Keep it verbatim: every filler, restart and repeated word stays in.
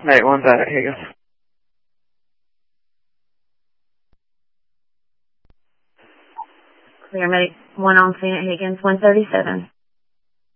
Right, one's at it. Here you go. Clear medic one on scene at Higgins, one thirty-seven.